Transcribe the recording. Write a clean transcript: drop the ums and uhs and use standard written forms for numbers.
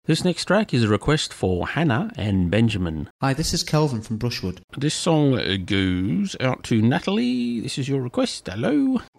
This next track is a request for Hannah and Benjamin. Hi, this is Kelvin from Brushwood. This song goes out to Natalie. This is your request. Hello.